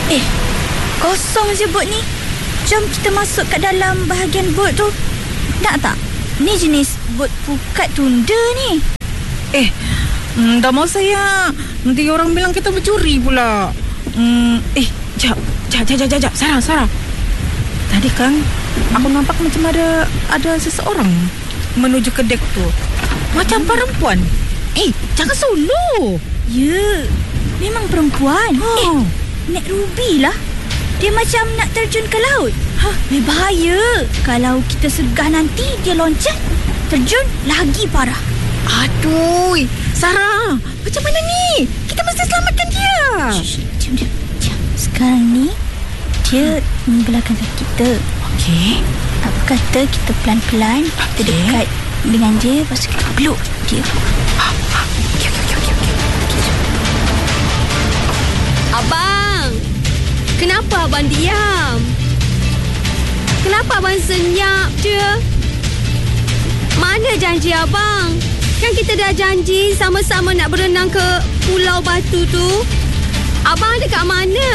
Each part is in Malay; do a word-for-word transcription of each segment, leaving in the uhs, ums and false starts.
Eh, kosong je bot ni. Jom kita masuk kat dalam bahagian bot tu. Nak tak? Ni jenis bot pukat tunda ni. Eh, hmm, dah mau saya. Nanti orang bilang kita mencuri pula. Hmm, eh, jap, jap, jap, jap, jap. Sarah, Sarah. Tadi kan aku nampak macam ada ada seseorang menuju ke dek tu. Macam perempuan. Eh, jangan solo. Ya, memang perempuan. Oh. Eh, Nek Ruby lah. Dia macam nak terjun ke laut. Hah? Eh, bahaya. Kalau kita segah nanti dia loncat, terjun lagi parah. Aduh, Sarah, macam mana ni? Kita mesti selamatkan dia. Shh, diam, diam, diam. Sekarang ni dia membelakangkan kita. Okey. Apa kata kita pelan-pelan kita Okey. dekat dengan dia, lepas tu kita peluk dia. Ah, ah. Okey, okey, okey, okey. Abang, kenapa abang diam? Kenapa abang senyap je? Mana janji abang? Kan kita dah janji sama-sama nak berenang ke Pulau Batu tu. Abang ada kat mana?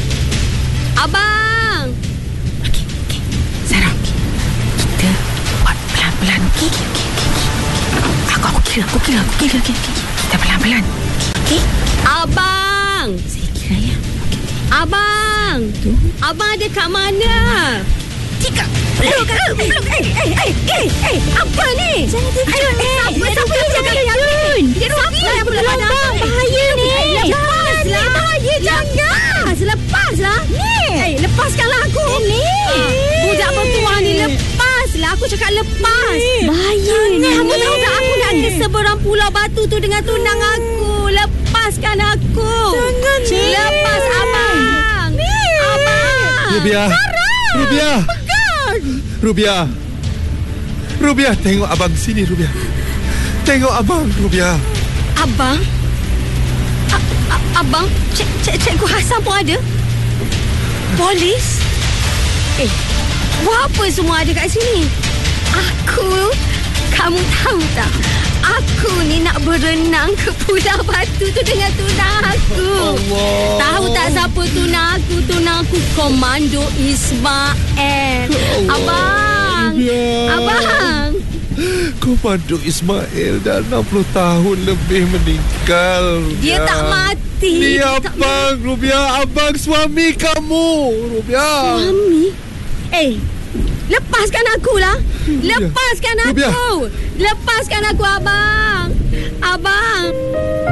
Abang! Okey, okey. Sarah, okey. Kita buat pelan-pelan. Okey, okey, okey, okey. Aku, aku kira, aku kira, aku kira. Okey, okey. Kita pelan-pelan. Okey. Abang! Saya kira ya. Okey, okey. Abang! Tu. Abang ada kat mana? Tiga. Peluk, peluk. Eh, eh, eh, eh, eh. Apa ni? Jangan terjun, Eh, eh. Siapa, siapa yang jangan terjun? Dia Ruby yang peluk pada abang. Bahaya ni. Lepaslah. Bahaya, jangan. Lepaslah. Ni. Eh, lepaskanlah aku. Ni. Ah, budak perempuan ni, lepaslah. Aku cakap lepas. Bahaya ni. Kamu tahu tak aku nak ke seberang Pulau Batu tu dengan tunang aku. Lepaskan aku. Jangan, ni. Lepas abang. Ni. Abang. Rubiah. Sarah. Rubiah. Rubiah. Rubiah, tengok abang sini, Rubiah. Tengok abang, Rubiah. Abang? A- a- abang? Cik, cik, Cikgu Hassan pun ada? Polis? Eh, buat apa semua ada kat sini? Aku, kamu tahu tak? Aku ni nak berenang ke Pulau Batu tu dengan tunang aku. Allah. Tahu tak siapa tunang aku? Tunang aku Komando Ismail. Allah. Abang. Rubiah. Abang. Komando Ismail dah enam puluh tahun lebih meninggal, Rubiah. Dia tak mati. Ni Dia tak abang, Rubiah. Abang suami kamu, Rubiah. Suami? Eh, lepaskan aku lah. Lepaskan Rubiah. aku. Lepaskan aku, abang. Abang.